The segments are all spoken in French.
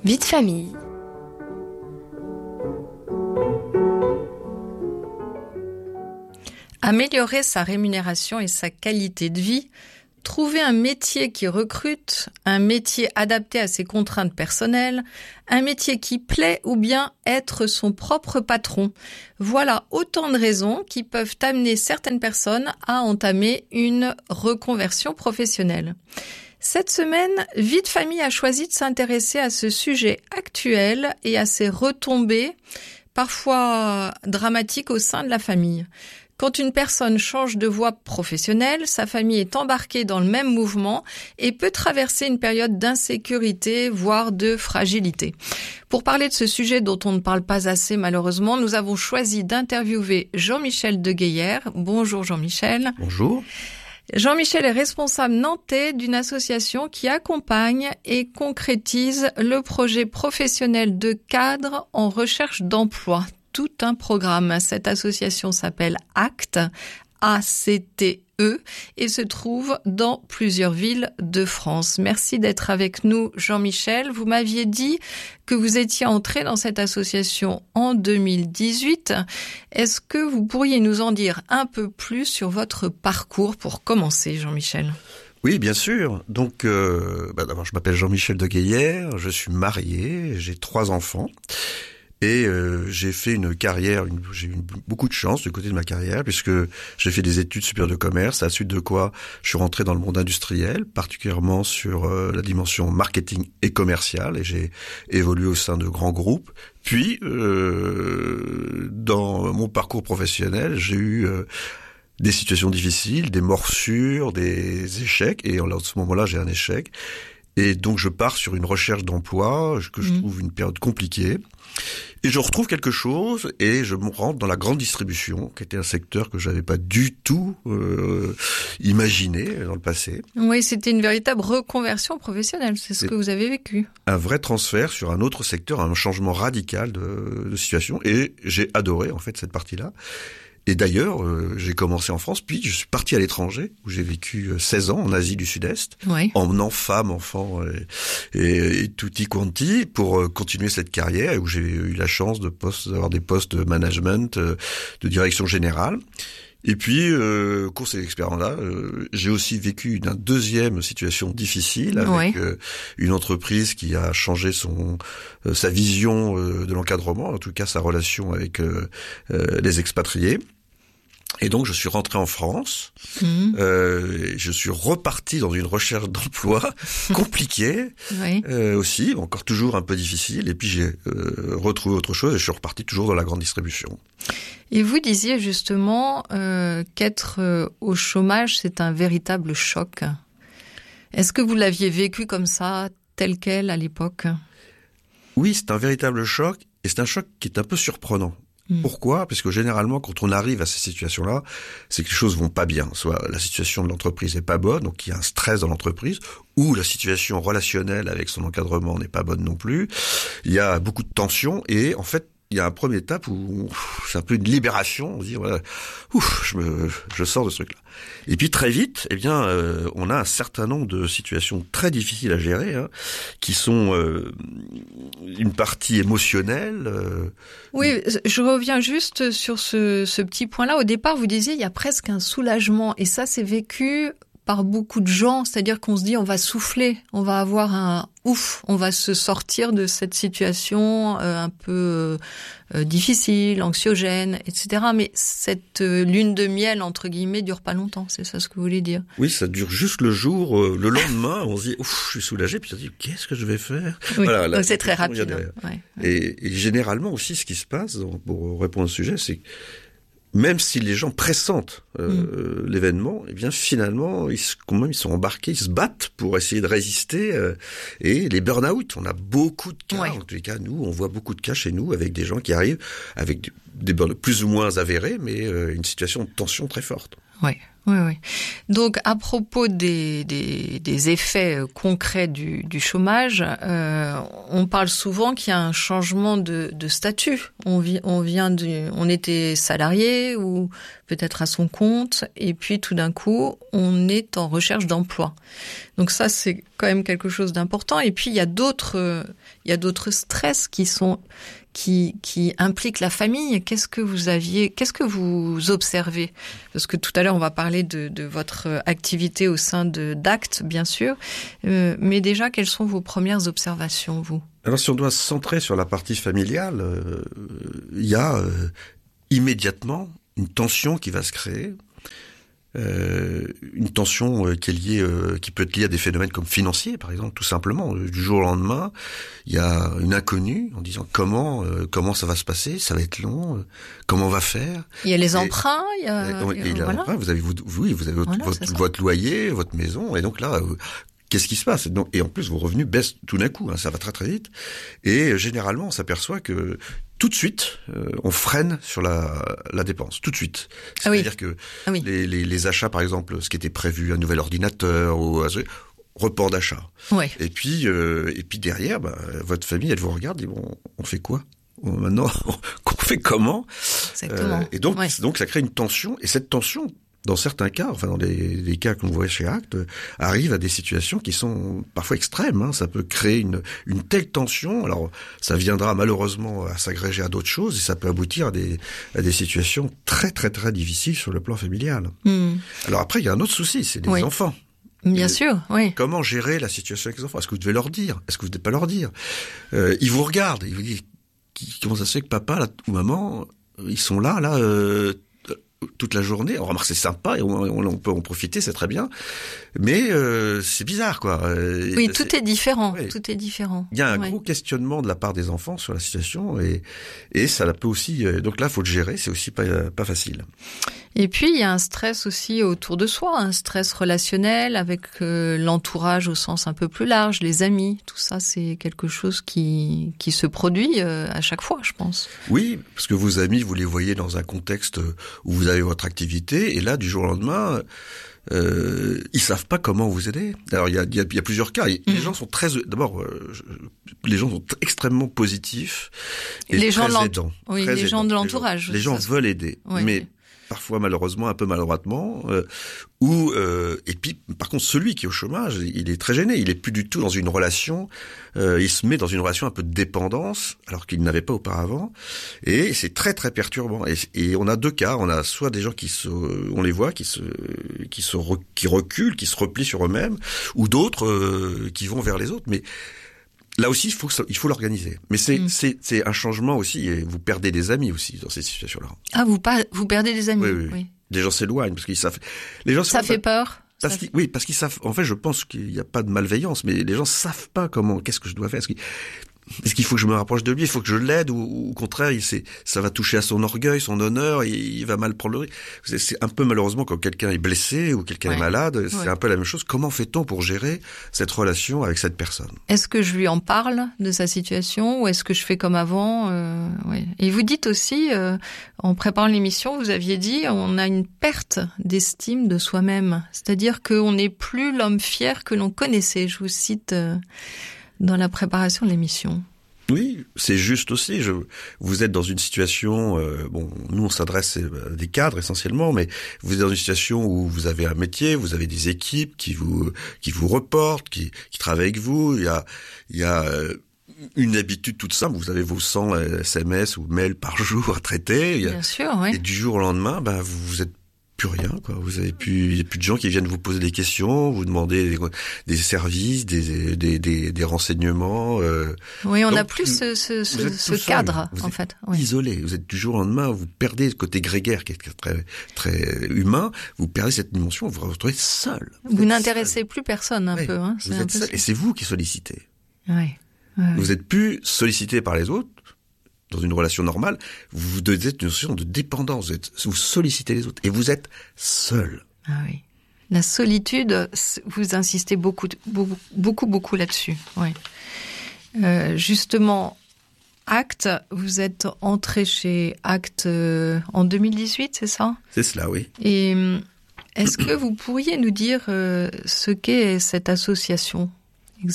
Vie de famille. Améliorer sa rémunération et sa qualité de vie, trouver un métier qui recrute, un métier adapté à ses contraintes personnelles, un métier qui plaît ou bien être son propre patron. Voilà autant de raisons qui peuvent amener certaines personnes à entamer une reconversion professionnelle. Cette semaine, Vie de famille a choisi de s'intéresser à ce sujet actuel et à ses retombées, parfois dramatiques au sein de la famille. Quand une personne change de voie professionnelle, sa famille est embarquée dans le même mouvement et peut traverser une période d'insécurité, voire de fragilité. Pour parler de ce sujet dont on ne parle pas assez malheureusement, nous avons choisi d'interviewer Jean-Michel Degueyer. Bonjour Jean-Michel. Bonjour. Jean-Michel est responsable nantais d'une association qui accompagne et concrétise le projet professionnel de cadre en recherche d'emploi. Tout un programme. Cette association s'appelle ACTE, A-C-T-E, et se trouve dans plusieurs villes de France. Merci d'être avec nous, Jean-Michel. Vous m'aviez dit que vous étiez entré dans cette association en 2018. Est-ce que vous pourriez nous en dire un peu plus sur votre parcours pour commencer, Jean-Michel ? Oui, bien sûr. Donc, d'abord, je m'appelle Jean-Michel Degueyer, je suis marié, j'ai 3 enfants. Et j'ai fait une carrière, j'ai eu beaucoup de chance du côté de ma carrière, puisque j'ai fait des études supérieures de commerce, à la suite de quoi je suis rentré dans le monde industriel, particulièrement sur la dimension marketing et commercial, et j'ai évolué au sein de grands groupes. Puis, dans mon parcours professionnel, j'ai eu des situations difficiles, des morsures, des échecs, et à ce moment-là, j'ai un échec. Et donc, je pars sur une recherche d'emploi, que je trouve une période compliquée. Et je retrouve quelque chose et je me rentre dans la grande distribution, qui était un secteur que j'avais pas du tout imaginé dans le passé. Oui, c'était une véritable reconversion professionnelle, c'est ce que vous avez vécu. Un vrai transfert sur un autre secteur, un changement radical de situation. Et j'ai adoré, en fait, cette partie-là. Et d'ailleurs, j'ai commencé en France, puis je suis parti à l'étranger, où j'ai vécu 16 ans en Asie du Sud-Est, oui. Emmenant femme, enfant et tutti quanti pour continuer cette carrière, et où j'ai eu la chance d'avoir des postes de management, de direction générale. Et puis, cours ces expériences-là, j'ai aussi vécu une deuxième situation difficile avec une entreprise qui a changé sa vision de l'encadrement, en tout cas sa relation avec les expatriés. Et donc, je suis rentré en France. Je suis reparti dans une recherche d'emploi compliquée, aussi, encore toujours un peu difficile. Et puis, j'ai retrouvé autre chose et je suis reparti toujours dans la grande distribution. Et vous disiez justement qu'être au chômage, c'est un véritable choc. Est-ce que vous l'aviez vécu comme ça, tel quel, à l'époque ? Oui, c'est un véritable choc et c'est un choc qui est un peu surprenant. Pourquoi ? Parce que généralement, quand on arrive à ces situations-là, c'est que les choses vont pas bien. Soit la situation de l'entreprise est pas bonne, donc il y a un stress dans l'entreprise, ou la situation relationnelle avec son encadrement n'est pas bonne non plus. Il y a beaucoup de tensions et en fait, il y a un premier étape où c'est un peu une libération. On se dit, voilà, je sors de ce truc-là. Et puis très vite, on a un certain nombre de situations très difficiles à gérer, qui sont une partie émotionnelle. Oui, je reviens juste sur ce petit point-là. Au départ, vous disiez, il y a presque un soulagement. Et ça, c'est vécu par beaucoup de gens, c'est-à-dire qu'on se dit on va souffler, on va avoir un ouf, on va se sortir de cette situation un peu difficile, anxiogène, etc. Mais cette lune de miel, entre guillemets, dure pas longtemps, c'est ça ce que vous voulez dire ? Oui, ça dure juste le jour, le lendemain, on se dit ouf, je suis soulagé, puis on se dit qu'est-ce que je vais faire ? Oui, voilà, donc c'est très rapide. Et généralement aussi, ce qui se passe, pour répondre au sujet, c'est même si les gens pressentent l'événement, eh bien finalement, ils sont embarqués, ils se battent pour essayer de résister. Et les burn-out, on a beaucoup de cas. En tous les cas, nous, on voit beaucoup de cas chez nous avec des gens qui arrivent avec des burn-out plus ou moins avérés, mais une situation de tension très forte. Oui. Oui, oui. Donc, à propos des effets concrets du chômage, on parle souvent qu'il y a un changement de statut. On était salarié ou peut-être à son compte, et puis tout d'un coup, on est en recherche d'emploi. Donc ça, c'est quand même quelque chose d'important. Et puis, il y a d'autres stress qui implique la famille. Qu'est-ce que vous observez? Parce que tout à l'heure, on va parler de votre activité au sein d'Actes, bien sûr. Mais déjà, quelles sont vos premières observations, vous? Alors, si on doit se centrer sur la partie familiale, il y a immédiatement une tension qui va se créer. Une tension qui est liée, qui peut être liée à des phénomènes comme financiers, par exemple, tout simplement. Du jour au lendemain, il y a une inconnue en disant comment ça va se passer, ça va être long, comment on va faire. Il y a les emprunts, il y a l'emprunt, vous avez votre loyer, votre maison, et donc là, qu'est-ce qui se passe? Et en plus, vos revenus baissent tout d'un coup, ça va très très vite. Et généralement, on s'aperçoit que tout de suite, on freine sur la dépense, tout de suite. C'est-à-dire que les achats, par exemple, ce qui était prévu, un nouvel ordinateur ou report d'achat. Ouais. Et puis derrière, votre famille, elle vous regarde, dit bon, on fait quoi? Maintenant, qu'on fait comment? Exactement. Et donc ça crée une tension. Et cette tension, dans certains cas, enfin dans les cas que vous voyez chez Actes, arrive à des situations qui sont parfois extrêmes. Ça peut créer une telle tension. Alors, ça viendra malheureusement à s'agréger à d'autres choses et ça peut aboutir à des situations très très très difficiles sur le plan familial. Alors après, il y a un autre souci, c'est les enfants. Bien sûr, oui. Comment gérer la situation avec les enfants? Est-ce que vous devez leur dire? Est-ce que vous ne devez pas leur dire? Ils vous regardent, ils vous disent comment ça se fait que papa là, ou maman, ils sont là toute la journée. On remarque, c'est sympa et on peut en profiter, c'est très bien. Mais c'est bizarre, quoi. Oui, tout est différent. Ouais. Tout est différent. Il y a un gros questionnement de la part des enfants sur la situation et ça peut aussi. Donc là, faut le gérer. C'est aussi pas facile. Et puis il y a un stress aussi autour de soi, un stress relationnel avec l'entourage au sens un peu plus large, les amis. Tout ça, c'est quelque chose qui se produit à chaque fois, je pense. Oui, parce que vos amis, vous les voyez dans un contexte où vous avez votre activité et là, du jour au lendemain. Ils savent pas comment vous aider. Alors il y a plusieurs cas. Les gens sont les gens sont extrêmement positifs et les très gens aidants. Oui, les gens de l'entourage. Les gens veulent aider, mais parfois malheureusement un peu maladroitement. Et puis par contre celui qui est au chômage, il est très gêné. Il est plus du tout dans une relation. Il se met dans une relation un peu de dépendance alors qu'il n'avait pas auparavant. Et c'est très très perturbant. Et on a deux cas. On a soit des gens on les voit qui reculent, qui se replient sur eux-mêmes, ou d'autres qui vont vers les autres. Mais là aussi, il faut l'organiser. Mais c'est un changement aussi, et vous perdez des amis aussi dans ces situations-là. Ah, vous perdez des amis. Oui. Les gens s'éloignent parce qu'ils savent. Ça fait peur. Parce qu'ils savent. En fait, je pense qu'il n'y a pas de malveillance, mais les gens savent pas qu'est-ce que je dois faire. Est-ce qu'il faut que je me rapproche de lui? Il faut que je l'aide ou au contraire, ça va toucher à son orgueil, son honneur, il va mal prendre le risque. C'est un peu malheureusement quand quelqu'un est blessé ou quelqu'un est malade, c'est un peu la même chose. Comment fait-on pour gérer cette relation avec cette personne? Est-ce que je lui en parle de sa situation ou est-ce que je fais comme avant? Et vous dites aussi, en préparant l'émission, vous aviez dit, on a une perte d'estime de soi-même. C'est-à-dire qu'on n'est plus l'homme fier que l'on connaissait. Je vous cite dans la préparation de l'émission. Oui, c'est juste aussi. Vous êtes dans une situation, nous on s'adresse à des cadres essentiellement, mais vous êtes dans une situation où vous avez un métier, vous avez des équipes qui vous reportent, qui travaillent avec vous. Il y a une habitude toute simple. Vous avez vos 100 SMS ou mails par jour à traiter. Bien sûr, oui. Et du jour au lendemain, vous êtes plus rien, quoi. Il y a plus de gens qui viennent vous poser des questions, vous demander des services, des renseignements. Oui, on n'a plus ce cadre, en fait. Oui. Isolé. Vous êtes du jour au lendemain, vous perdez le côté grégaire qui est très, très humain. Vous perdez cette dimension, vous vous retrouvez seul. Vous n'intéressez plus personne, un peu. Vous êtes seul, et c'est vous qui sollicitez. Oui. Vous êtes plus sollicité par les autres. Dans une relation normale, vous êtes une situation de dépendance. Vous sollicitez les autres et vous êtes seul. Ah oui. La solitude, vous insistez beaucoup là-dessus. Oui. Justement, Actes, vous êtes entré chez Actes en 2018, c'est ça? C'est cela, oui. Et Est-ce que vous pourriez nous dire ce qu'est cette association exactement ?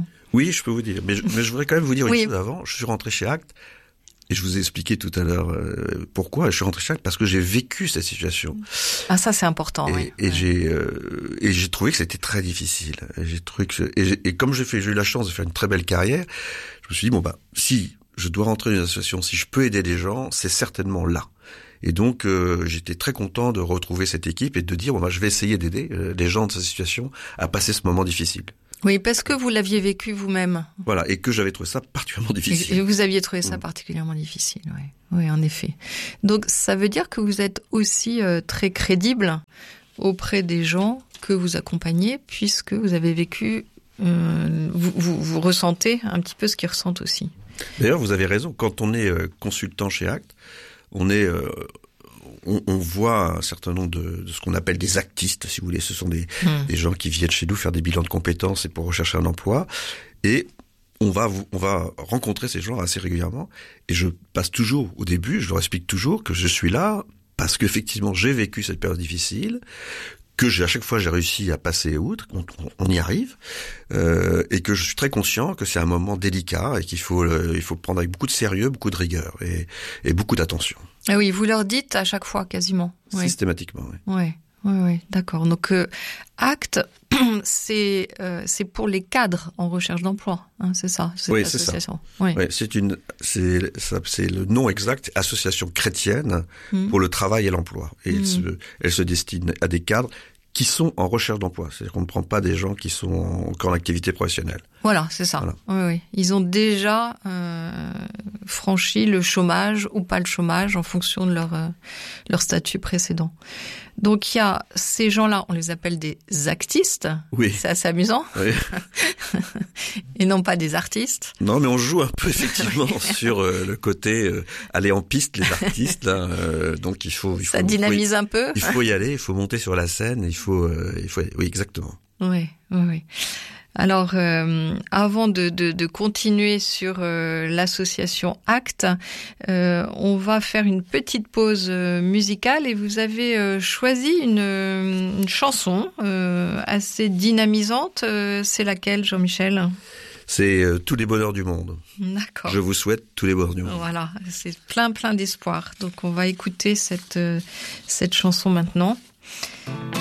Oui, je peux vous dire. Mais je voudrais quand même vous dire une chose avant. Je suis rentré chez ACT et je vous ai expliqué tout à l'heure pourquoi. Je suis rentré chez ACT parce que j'ai vécu cette situation. Ah, ça c'est important. Et j'ai trouvé que c'était très difficile. J'ai trouvé que et comme j'ai eu la chance de faire une très belle carrière, je me suis dit si je dois rentrer dans une association, si je peux aider des gens, c'est certainement là. Et donc, j'étais très content de retrouver cette équipe et de dire, je vais essayer d'aider les gens de cette situation à passer ce moment difficile. Oui, parce que vous l'aviez vécu vous-même. Voilà, et que j'avais trouvé ça particulièrement difficile. Et vous aviez trouvé ça particulièrement difficile, oui. Oui, en effet. Donc, ça veut dire que vous êtes aussi très crédible auprès des gens que vous accompagnez, puisque vous avez vécu, vous ressentez un petit peu ce qu'ils ressentent aussi. D'ailleurs, vous avez raison. Quand on est consultant chez ACT, on voit un certain nombre de ce qu'on appelle des actistes, si vous voulez. Ce sont des gens qui viennent chez nous faire des bilans de compétences et pour rechercher un emploi. Et on va rencontrer ces gens assez régulièrement. Et je passe toujours, au début, je leur explique toujours que je suis là parce qu'effectivement, j'ai vécu cette période difficile, que à chaque fois j'ai réussi à passer outre, on y arrive, et que je suis très conscient que c'est un moment délicat et qu'il faut prendre avec beaucoup de sérieux, beaucoup de rigueur et beaucoup d'attention. Ah oui, vous leur dites à chaque fois quasiment. Systématiquement, oui. Oui, d'accord. Donc ACT, c'est pour les cadres en recherche d'emploi, hein, c'est ça. Oui, c'est ça. Oui, c'est le nom exact, Association chrétienne pour le travail et l'emploi. Et elle se destine à des cadres qui sont en recherche d'emploi. C'est-à-dire qu'on ne prend pas des gens qui sont encore en activité professionnelle. Voilà, c'est ça. Voilà. Oui. Ils ont déjà franchi le chômage ou pas le chômage en fonction de leur statut précédent. Donc il y a ces gens-là, on les appelle des actistes. Oui. C'est assez amusant. Oui. Et non pas des artistes. Non, mais on joue un peu effectivement sur le côté aller en piste, les artistes. Là, donc il faut ça dynamise un peu. Il faut y aller, il faut monter sur la scène, il faut oui, exactement. Oui. Alors, avant de continuer sur l'association ACT, on va faire une petite pause musicale et vous avez choisi une chanson assez dynamisante. C'est laquelle, Jean-Michel ? C'est tous les bonheurs du monde. D'accord. Je vous souhaite tous les bonheurs du monde. Voilà, c'est plein d'espoir. Donc on va écouter cette chanson maintenant.